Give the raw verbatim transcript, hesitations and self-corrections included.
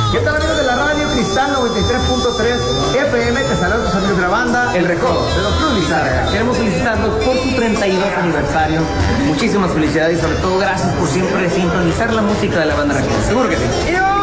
¿Qué tal, amigos de la radio Cristal noventa y tres punto tres F M? Te saludan tus amigos de la banda El Recodo de Don Cruz Lizárraga. Queremos felicitarlos por su treinta y dos aniversario. Muchísimas felicidades y sobre todo gracias por siempre sintonizar la música de la banda Recodo. Seguro que sí. ¡Y